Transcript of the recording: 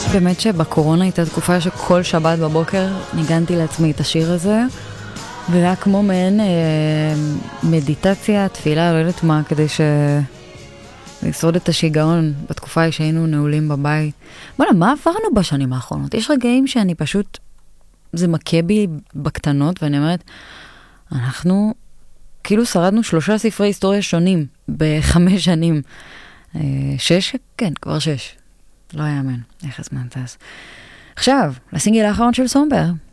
באמת שבקורונה הייתה תקופה שכל שבת בבוקר ניגנתי לעצמי את השיר הזה, וזה היה כמו מעין מדיטציה, תפילה, לא יודעת מה, כדי לשרוד את השיגעון בתקופה שהיינו נעולים בבית. בוא'נה, מה עברנו בשנים האחרונות? יש רגעים שאני פשוט, זה מכה בי בקטנות, ואני אומרת, אנחנו כאילו שרדנו 3 ספרי היסטוריה שונים ב5 שנים. 6? כן, כבר 6. לא יאמן, איך הזמן טס. עכשיו, לסינגל האחרון של סומבר.